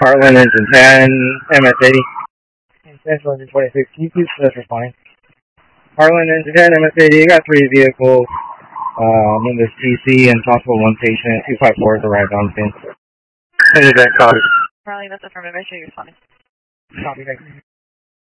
Heartland Engine 10, MS-80. Central Engine 26, can you please respond? Heartland Engine 10, MS-80, you got 3 vehicles. In this PC and possible 1 patient. 254 has arrived on scene. Engine 10, copy. Marlene, that's affirmative. Make sure you're responding. Copy, thank you.